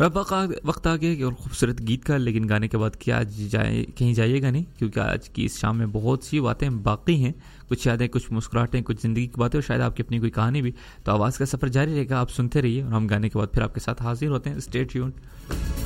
अब वक्त आ गया और खूबसूरत गीत का, लेकिन गाने के बाद क्या आज कहीं जाइएगा नहीं, क्योंकि आज की इस शाम में बहुत सी बातें बाकी हैं, कुछ यादें, कुछ मुस्कुराहटें, कुछ ज़िंदगी की बातें और शायद आपकी अपनी कोई कहानी भी। तो आवाज़ का सफ़र जारी रहेगा, आप सुनते रहिए और हम गाने के बाद फिर आपके साथ हाजिर होते हैं। Stay tuned.